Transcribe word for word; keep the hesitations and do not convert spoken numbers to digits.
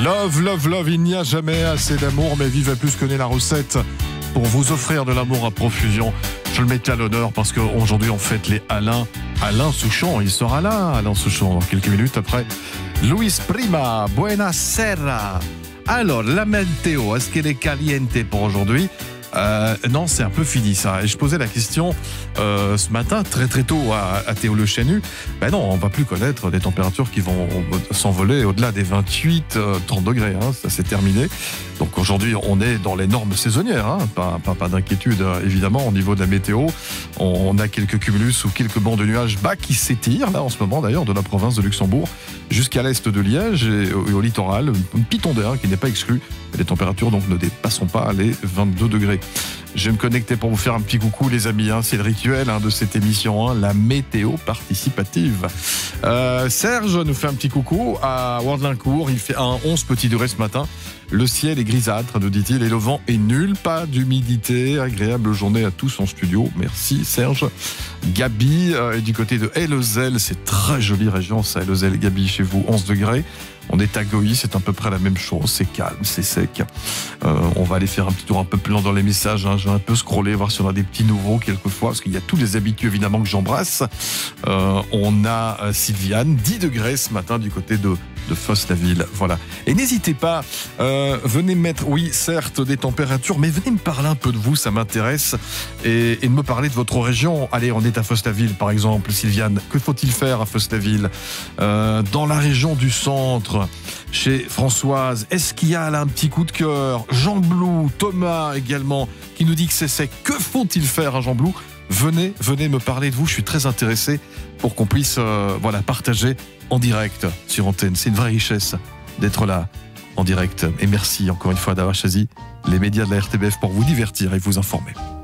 Love, love, love, il n'y a jamais assez d'amour, mais Vivez Plus connaît la recette pour vous offrir de l'amour à profusion. Je le mettais à l'honneur parce qu'aujourd'hui on fête les Alain. Alain Souchon, il sera là, Alain Souchon, dans quelques minutes après. Luis Prima, buonasera. Alors, la météo, est-ce qu'elle est caliente pour aujourd'hui ? Euh, non, c'est un peu fini ça. Et je posais la question euh, ce matin, très très tôt, à, à Théo Le Chenu. Ben non, on va plus connaître des températures qui vont s'envoler au-delà des vingt-huit, trente degrés. Hein, ça c'est terminé. Donc aujourd'hui, on est dans les normes saisonnières. Hein, pas, pas, pas d'inquiétude, évidemment, au niveau de la météo. On, on a quelques cumulus ou quelques bancs de nuages bas qui s'étirent, là, en ce moment, d'ailleurs, de la province de Luxembourg jusqu'à l'est de Liège et au, et au littoral. Une petite ondée qui n'est pas exclue. Les températures, donc, ne dépassent pas les vingt-deux degrés. Je vais me connecter pour vous faire un petit coucou, les amis. Hein. C'est le rituel hein, de cette émission, hein, la météo participative. Euh, Serge nous fait un petit coucou à Wardlincourt. Il fait un onze petits degrés ce matin. Le ciel est grisâtre, nous dit-il, et le vent est nul. Pas d'humidité. Agréable journée à tous en studio. Merci, Serge. Gabi, euh, du côté de Hellezel. C'est très jolie région, ça, Hellezel. Gabi, chez vous, onze degrés. On est à Goï, c'est à peu près la même chose, c'est calme, c'est sec. Euh, on va aller faire un petit tour un peu plus lent dans les messages, hein. Je vais un peu scroller, voir si on a des petits nouveaux quelquefois, parce qu'il y a tous les habitués évidemment que j'embrasse. Euh, on a euh, Sylviane, dix degrés ce matin du côté de, de Fosse-la-Ville, voilà. Et n'hésitez pas, euh, venez mettre, oui certes des températures, mais venez me parler un peu de vous, ça m'intéresse, et, et de me parler de votre région. Allez, on est à Fosse-la-Ville par exemple, Sylviane, que faut-il faire à Fosse-la-Ville ? euh, Dans la région du centre, chez Françoise, est-ce qu'il y a là un petit coup de cœur ? Jean Blou, Thomas également, qui nous dit que c'est sec. Que faut-il faire à Jean Blou ? Venez, venez me parler de vous, je suis très intéressé pour qu'on puisse euh, voilà, partager en direct sur antenne. C'est une vraie richesse d'être là en direct. Et merci encore une fois d'avoir choisi les médias de la R T B F pour vous divertir et vous informer.